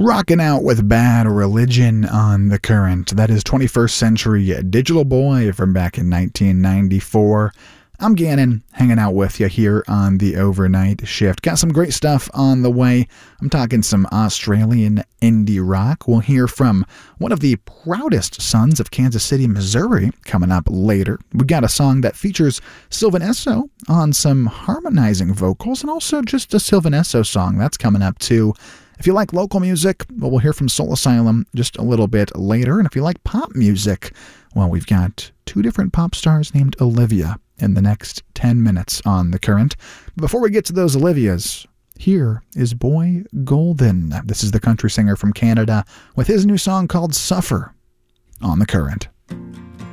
Rocking out with Bad Religion on The Current. That is 21st Century Digital Boy from back in 1994. I'm Gannon, hanging out with you here on the overnight shift. Got some great stuff on the way. I'm talking some Australian indie rock. We'll hear from one of the proudest sons of Kansas City, Missouri, coming up later. We got a song that features Sylvan Esso on some harmonizing vocals, and also just a Sylvan Esso song. That's coming up too. If you like local music, well, we'll hear from Soul Asylum just a little bit later. And if you like pop music, well, we've got two different pop stars named Olivia in the next 10 minutes on The Current. But before we get to those Olivias, here is Boy Golden. This is the country singer from Canada with his new song called Suffer on The Current.